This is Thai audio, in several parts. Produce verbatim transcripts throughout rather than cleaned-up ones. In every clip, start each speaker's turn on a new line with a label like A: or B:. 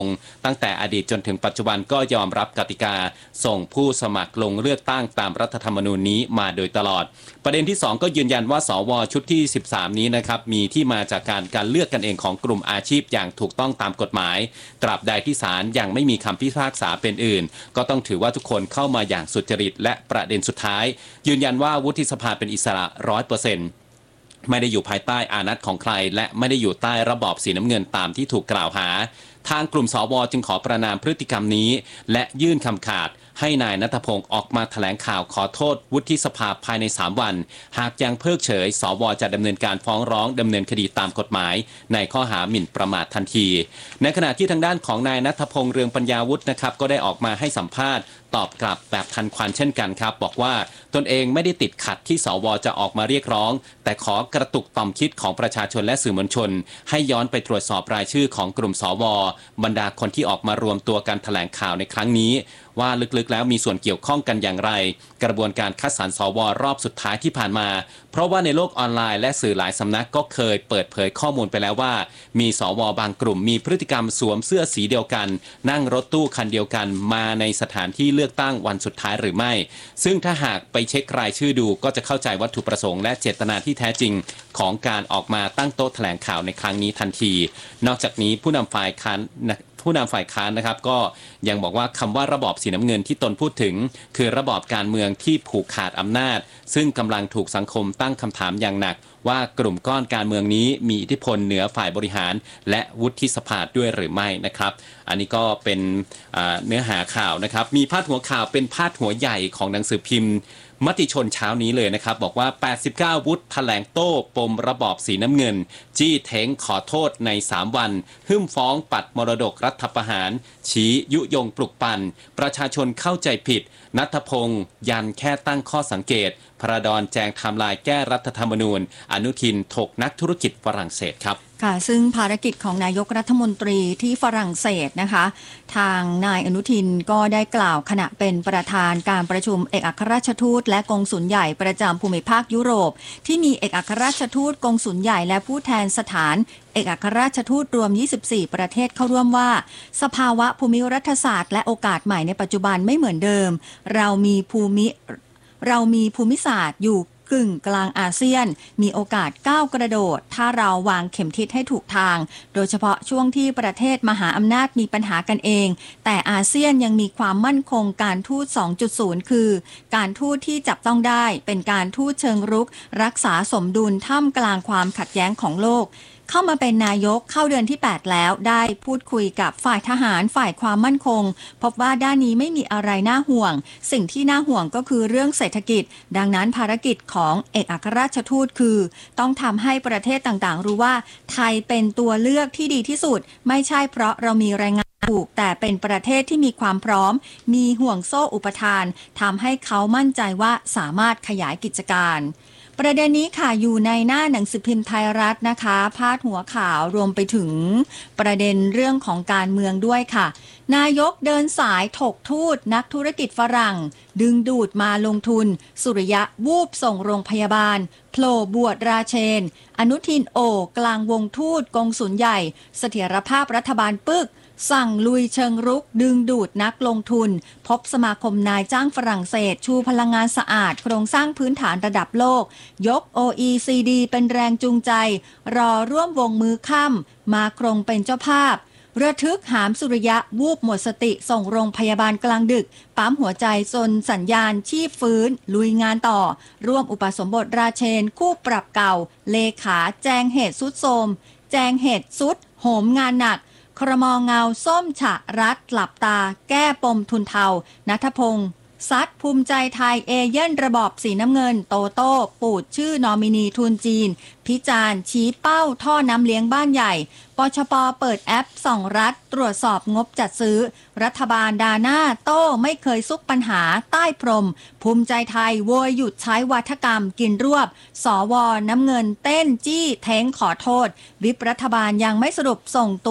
A: ตั้งแต่อดีตจนถึงปัจจุบันก็ยอมรับกติกาส่งผู้สมัครลงเลือกตั้งตามรัฐธรรมนูญนี้มาโดยตลอดประเด็นที่สองก็ยืนยันว่าสวชุดที่สิบสามนี้นะครับมีที่มาจากการการเลือกกันเองของกลุ่มอาชีพอย่างถูกต้องตามกฎหมายตราบใดที่ศาลยังไม่มีคำพิพากษาเป็นอื่นก็ต้องถือว่าทุกคนเข้ามาอย่างสุจริตและประเด็นสุดท้ายยืนยันว่าวุฒิสภาเป็นอิสระ ร้อยเปอร์เซ็นต์ไม่ได้อยู่ภายใต้อานัตของใครและไม่ได้อยู่ใต้ระบอบสีน้ำเงินตามที่ถูกกล่าวหาทางกลุ่มสวจึงขอประณามพฤติกรรมนี้และยื่นคำขาดให้นายณัฐพงศ์ออกมาแถลงข่าวขอโทษวุฒิสภาภายในสามวันหากยังเพิกเฉยสวจะดำเนินการฟ้องร้องดำเนินคดีตามกฎหมายในข้อหาหมิ่นประมาททันทีในขณะที่ทางด้านของนายณัฐพงศ์เรืองปัญญาวุฒินะครับก็ได้ออกมาให้สัมภาษณ์ตอบกลับแบบทันควันเช่นกันครับบอกว่าตนเองไม่ได้ติดขัดที่สวจะออกมาเรียกร้องแต่ขอกระตุกต่อมคิดของประชาชนและสื่อมวลชนให้ย้อนไปตรวจสอบรายชื่อของกลุ่มสวบรรดาคนที่ออกมารวมตัวกันแถลงข่าวในครั้งนี้ว่าลึกๆแล้วมีส่วนเกี่ยวข้องกันอย่างไรกระบวนการคัดสรรสวรอบสุดท้ายที่ผ่านมาเพราะว่าในโลกออนไลน์และสื่อหลายสำนักก็เคยเปิดเผยข้อมูลไปแล้วว่ามีสวบางกลุ่มมีพฤติกรรมสวมเสื้อสีเดียวกันนั่งรถตู้คันเดียวกันมาในสถานที่เลือกตั้งวันสุดท้ายหรือไม่ซึ่งถ้าหากไปเช็ครายชื่อดูก็จะเข้าใจวัตถุประสงค์และเจตนาที่แท้จริงของการออกมาตั้งโต๊ะแถลงข่าวในครั้งนี้ทันทีนอกจากนี้ผู้นำฝ่ายค้านผู้นำฝ่ายค้านนะครับก็ยังบอกว่าคำว่าระบอบสีน้ำเงินที่ตนพูดถึงคือระบอบการเมืองที่ผูกขาดอำนาจซึ่งกำลังถูกสังคมตั้งคำถามอย่างหนักว่ากลุ่มก้อนการเมืองนี้มีอิทธิพลเหนือฝ่ายบริหารและวุฒิสภาด้วยหรือไม่นะครับอันนี้ก็เป็นเนื้อหาข่าวนะครับมีพาดหัวข่าวเป็นพาดหัวใหญ่ของหนังสือพิมพ์มติชนเช้านี้เลยนะครับบอกว่าแปดสิบเก้าวุฒิแถลงโต้ปมระบอบสีน้ำเงินจี้เท้งขอโทษในสามวันหึ่มฟ้องปัดมรดกรัฐประหารชี้ยุยงปลุกปั่นประชาชนเข้าใจผิดณัฐพงศ์ยันแค่ตั้งข้อสังเกตพระดอนแจงไทม์ไลน์แก้รัฐธรรมนูญอนุทินถกนักธุรกิจฝรั่งเศสครับ
B: ค่ะซึ่งภารกิจของนายกรัฐมนตรีที่ฝรั่งเศสนะคะทางนายอนุทินก็ได้กล่าวขณะเป็นประธานการประชุมเอกอัครราชทูตและกงสุลใหญ่ประจำภูมิภาคยุโรปที่มีเอกอัครราชทูตกงสุลใหญ่และผู้แทนสถานเอกอัครราชทูตรวมยี่สิบสี่ประเทศเข้าร่วมว่าสภาวะภูมิรัฐศาสตร์และโอกาสใหม่ในปัจจุบันไม่เหมือนเดิมเรามีภูมิเรามีภูมิศาสตร์อยู่กึ่งกลางอาเซียนมีโอกาสก้าวกระโดดถ้าเราวางเข็มทิศให้ถูกทางโดยเฉพาะช่วงที่ประเทศมหาอำนาจมีปัญหากันเองแต่อาเซียนยังมีความมั่นคงการทูต สองจุดศูนย์ คือการทูตที่จับต้องได้เป็นการทูตเชิงรุกรักษาสมดุลท่ามกลางความขัดแย้งของโลกเข้ามาเป็นนายกเข้าเดือนที่แปดแล้วได้พูดคุยกับฝ่ายทหารฝ่ายความมั่นคงพบว่าด้านนี้ไม่มีอะไรน่าห่วงสิ่งที่น่าห่วงก็คือเรื่องเศรษฐกิจดังนั้นภารกิจของเอกอัครราชทูตคือต้องทำให้ประเทศต่างๆรู้ว่าไทยเป็นตัวเลือกที่ดีที่สุดไม่ใช่เพราะเรามีแรงงานถูกแต่เป็นประเทศที่มีความพร้อมมีห่วงโซ่อุปทานทำให้เขามั่นใจว่าสามารถขยายกิจการประเด็นนี้ค่ะอยู่ในหน้าหนังสือพิมพ์ไทยรัฐนะคะพาดหัวข่าวรวมไปถึงประเด็นเรื่องของการเมืองด้วยค่ะนายกเดินสายถกทูตนักธุรกิจฝรั่งดึงดูดมาลงทุนสุริยะวูบส่งโรงพยาบาลโผล่บวชราเชนอนุทินโอกลางวงทูตกงสุลใหญ่เสถียรภาพรัฐบาลปึกสั่งลุยเชิงรุกดึงดูดนักลงทุนพบสมาคมนายจ้างฝรั่งเศสชูพลังงานสะอาดโครงสร้างพื้นฐานระดับโลกยก โอ อี ซี ดี เป็นแรงจูงใจรอร่วมวงมือค่ำมาครงเป็นเจ้าภาพระทึกหามสุริยะวูบหมดสติส่งโรงพยาบาลกลางดึกปั๊มหัวใจจนสัญญาณชีพฟื้นลุยงานต่อร่วมอุปสมบทราเชนคู่ปรับเก่าเลขาแจงเหตุสุดโทรมแจงเหตุสุดโหมงานหนักครมเงาส้มฉะรัดหลับตาแก้ปมทุนเทาณัฐพงศ์ซัดภูมิใจไทยเอเย่นระบอบสีน้ำเงินโตโต้ปูดชื่อนอมินีทุนจีนพิจารณ์ชี้เป้าท่อน้ำเลี้ยงบ้านใหญ่ปชป.เปิดแอปส่องรัฐตรวจสอบงบจัดซื้อรัฐบาลดาหน้าโต้ไม่เคยซุกปัญหาใต้พรมภูมิใจไทยโวยหยุดใช้วาทกรรมกินรวบสวน้ำเงินเต้นจี้เท้งขอโทษวิปรัฐบาลยังไม่สรุปส่งตัวช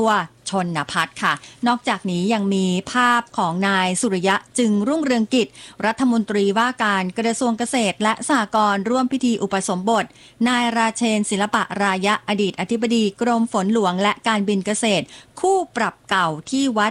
B: ชนพัฒน์ค่ะนอกจากนี้ยังมีภาพของนายสุริยะจึงรุ่งเรืองกิจรัฐมนตรีว่าการกระทรวงเกษตรและสหกรณ์ร่วมพิธีอุปสมบทนายราเชนศิลปะรายะอดีตอธิบดีกรมฝนหลวงและการบินเกษตรคู่ปรับเก่าที่วัด